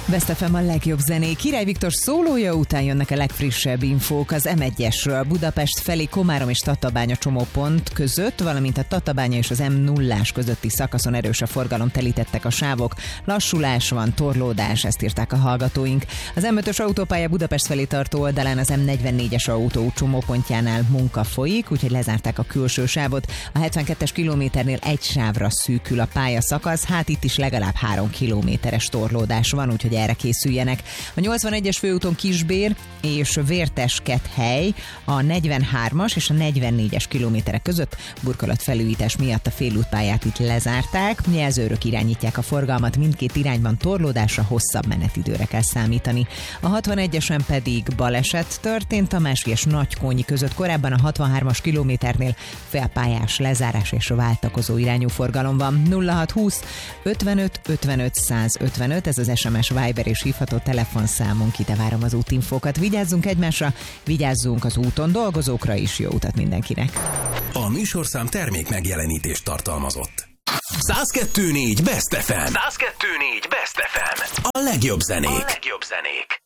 Best FM a legjobb zenék. Király Viktor szólója után jönnek a legfrissebb infók az M1-esről. Budapest felé Komárom és Tatabánya csomópont között, valamint a Tatabánya és az M0-ás közötti szakaszon erős a forgalom, telítettek a sávok. Lassulás van, torlódás, ezt írták a hallgatóink. Az M5-ös autópálya Budapest felé tartó oldalán az M44-es autóút csomópontjánál munka folyik, úgyhogy lezárták a külső sávot. A 72-es kilométernél egy sávra szűkül a pályaszakasz, hát itt is legalább 3 kilométeres torlódás van, úgyhogy erre készüljenek. A 81-es főúton Kisbér és Vérteskethely, a 43-as és a 44-es kilométerek között burkolatfelújítás miatt a félútpályát itt lezárták. Jelzőrök irányítják a forgalmat, mindkét irányban torlódásra, hosszabb menetidőre kell számítani. A 61-esen pedig baleset történt a Másvias Nagykónyi között, korábban a 63-as kilométernél félpályás lezárás és váltakozó irányú forgalom van. 0620 55 55 155, ez az SMS, Viber és hívható telefonszámunk, ide várom az útinfókat. Vigyázzunk egymásra, vigyázzunk az úton dolgozókra is, jó utat mindenkinek. A műsorszám termék megjelenítést tartalmazott. 102.4 Best FM. 102.4 Best FM. A legjobb zenék. A legjobb zenék.